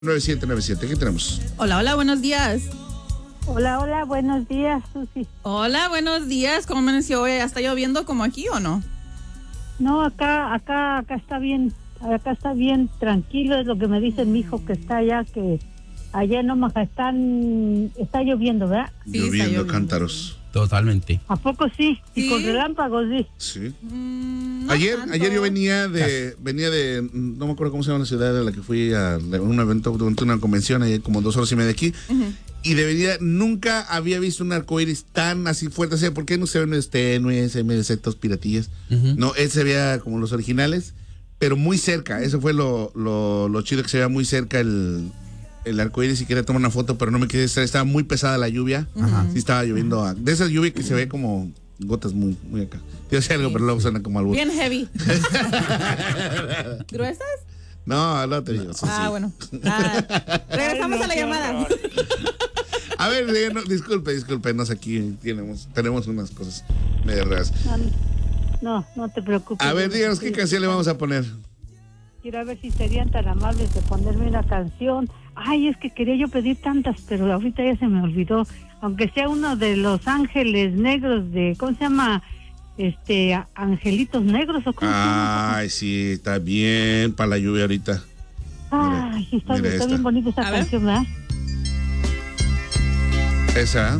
9797, ¿qué tenemos? Hola, buenos días. Hola, buenos días, Susi. Hola, buenos días. ¿Cómo amaneció hoy? ¿Está lloviendo como aquí o no? No, acá está bien, tranquilo, es lo que me dice mi hijo que está allá, que allá en Omaha está lloviendo, ¿verdad? Sí, Lloviendo cántaros. Totalmente. ¿A poco sí? ¿Sí? Y con relámpagos, sí. Sí. No Ayer yo venía Casi. de, no me acuerdo cómo se llama la ciudad a la que fui a un evento, una convención, ahí como 2 horas y media de aquí. Uh-huh. Y de venida nunca había visto un arcoíris tan así fuerte. O sea, ¿por qué no se ven tenues, medio insectos, piratillas? Uh-huh. No, él se veía como los originales, pero muy cerca. Eso fue lo chido, que se veía muy cerca el arcoíris, y quería tomar una foto, pero no me quedé. Estaba muy pesada la lluvia. Ajá. Sí estaba lloviendo. De esa lluvia que se ve como gotas muy acá. Te iba a decir algo, Sí, pero luego suena como algo. Bien heavy. ¿Gruesas? No te digo. Sí. Bueno. Regresamos a la llamada. A ver, discúlpenos, aquí tenemos unas cosas medio raras. No te preocupes. A ver, díganos qué canción le vamos a poner. Quiero ver si serían tan amables de ponerme una canción. Ay, es que quería yo pedir tantas, pero ahorita ya se me olvidó. Aunque sea uno de Los Ángeles Negros de, ¿cómo se llama? Angelitos Negros, ¿o cómo se llama? Ay, sí, está bien para la lluvia ahorita. Ay, sí, está esta. bien bonita esa A ver. canción, ¿verdad? Esa.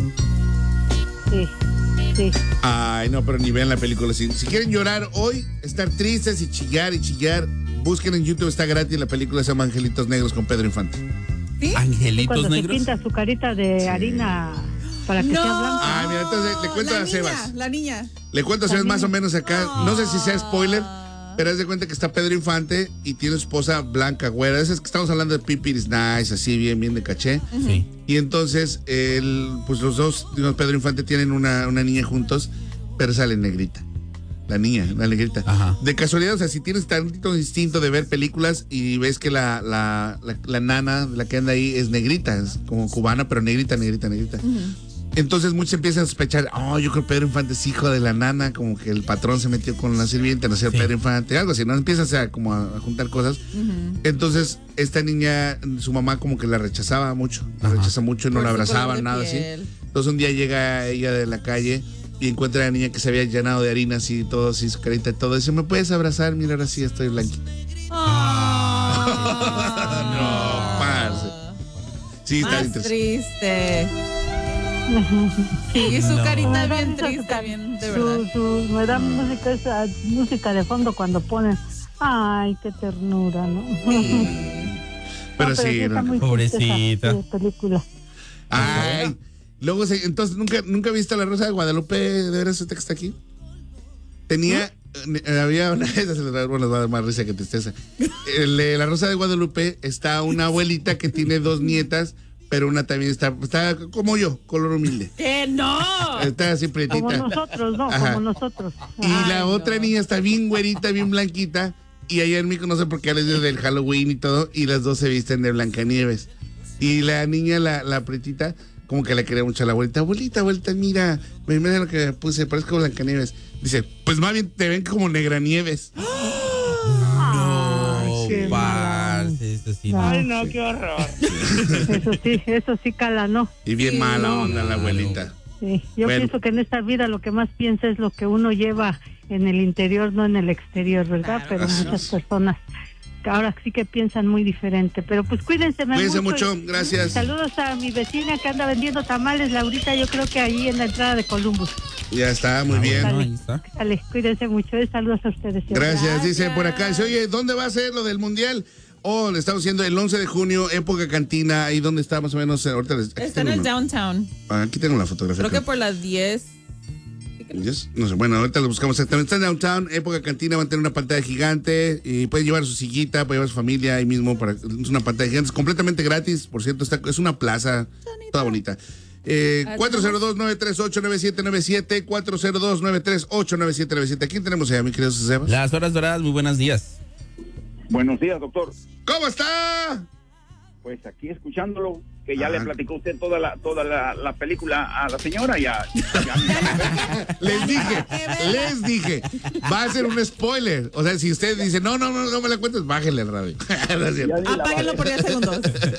Sí. Ay, no, pero ni vean la película. Si quieren llorar hoy, estar tristes y chillar, busquen en YouTube, está gratis la película, se llama Angelitos Negros con Pedro Infante. ¿Sí? Angelitos Cuando negros. se pinta su carita de harina para que sea blanca. Ah, mira, entonces le cuento a Sebas. La niña. Le cuento a Sebas más o menos acá. No sé si sea spoiler, Ah. pero haz de cuenta que está Pedro Infante y tiene su esposa blanca, güera. Esas que estamos hablando de Pipi is Nice, así bien de caché. Sí. Y entonces, pues los dos, Pedro Infante, tienen una niña juntos, pero sale negrita. La negrita. Ajá. De casualidad, o sea, si tienes tantito instinto de ver películas y ves que la nana, la que anda ahí, es negrita, es como cubana, pero negrita. Uh-huh. Entonces muchos empiezan a sospechar, yo creo que Pedro Infante es hijo de la nana, como que el patrón se metió con la sirvienta, no sé, Sí. Pedro Infante, algo así, ¿no? Empiezas a juntar cosas. Uh-huh. Entonces, esta niña, su mamá como que la rechazaba mucho, Ajá. y no Por la su abrazaba, color de nada así. piel. Entonces un día llega ella de la calle y encuentra a la niña que se había llenado de harina así, todo así, su carita y todo. Dice, ¿me puedes abrazar? Mira, ahora sí estoy blanquita. No, parce. Sí, está Más interesante. triste. Sí, su No. carita Me bien da triste, bien, de verdad. Me da esa música de fondo cuando ponen. Ay, qué ternura, ¿no? Pero sí, está no. muy Pobrecita. triste esa película. Ay, luego entonces nunca viste La Rosa de Guadalupe, de veras usted que está aquí. Tenía, había una, bueno, les va a dar más risa que tristeza. La Rosa de Guadalupe está una abuelita que tiene 2 nietas, pero una también está como yo, color humilde. ¡Que no! Está así prietita. Como nosotros, ¿no? Ajá. Como nosotros. Y Ay, la otra no. niña está bien güerita, bien blanquita. Y ayer en México no sé por qué les del Halloween y todo. Y las dos se visten de Blancanieves. Y la niña, la prietita, como que le quería mucho a la abuelita. Abuelita, mira lo que puse, parezco Blancanieves. Dice, pues más bien te ven como Negranieves. No, qué parce, eso sí. Ay, no. qué horror. Eso sí cala, ¿no? Y bien Sí, mala no. onda la abuelita. Sí. Yo Bueno. pienso que en esta vida lo que más piensa es lo que uno lleva en el interior, no en el exterior, ¿verdad? Claro. Pero Así muchas es. personas ahora sí que piensan muy diferente. Pero pues cuídense Cuídense mucho, y gracias. saludos a mi vecina que anda vendiendo tamales, Laurita, yo creo que ahí en la entrada de Columbus. Ya está, muy bien. Bueno, ahí está. Dale, cuídense mucho. Saludos a ustedes. Gracias, dice Gracias. por acá. Dice, oye, ¿dónde va a ser lo del mundial? Le estamos haciendo el 11 de junio, época cantina. Ahí donde está más o menos. Ahorita aquí Está en tengo el downtown. aquí tengo la fotografía. Creo que por las 10. Yes. No sé, bueno, ahorita lo buscamos exactamente. Está en downtown, época cantina, van a tener una pantalla gigante y pueden llevar su sillita, pueden llevar su familia ahí mismo. Es una pantalla gigante, es completamente gratis, por cierto, es una plaza toda bonita. 402-938-9797, 402-938-9797. ¿Quién tenemos allá, mi querido Sebas? Las horas doradas, muy buenos días. Buenos días, doctor. ¿Cómo está? Pues aquí escuchándolo. que ya le platicó usted toda la película a la señora, ya les dije, va a ser un spoiler. O sea, si usted dice, no me la cuentes, bájele el radio. ya ni la va a Apáguenlo ver. por 10 segundos.